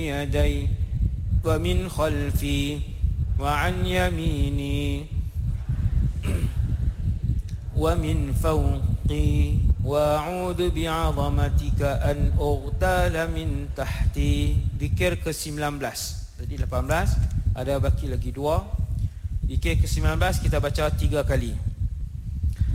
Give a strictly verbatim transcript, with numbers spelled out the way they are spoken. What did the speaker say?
يدي ومن خلفي وعن يميني ومن فوقي وأعوذ بعظمتك أن أغتال من تحتي. Zikir ke sembilan belas. Tadi lapan belas, ada baki lagi dua. Zikir ke sembilan belas kita baca tiga kali.